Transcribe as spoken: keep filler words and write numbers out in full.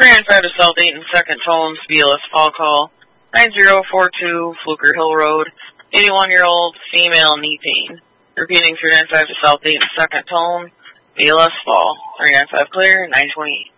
three nine five to South Dayton, second Tones, B L S Fall Call, nine zero four two Fluker Hill Road, eighty-one-year-old female knee pain. Repeating three nine five to South Dayton, second Tone, B L S Fall, three nine five clear, nine twenty-eight.